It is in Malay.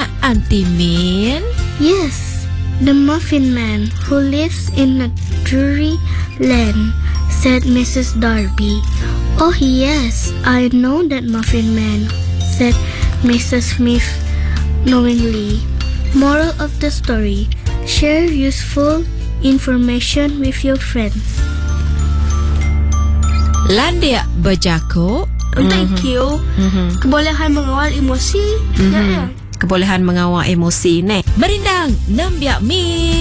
Auntie Min? Yes, the Muffin Man who lives in a dreary land, said Mrs. Darby. Oh yes, I know that Muffin Man, said Mrs. Smith knowingly. Moral of the story: share useful information with your friends. Landia berjakuk. Thank you. Kebolehan mengawal emosi. Kebolehan mengawal emosi ni. Merindang, Nembiak Mi.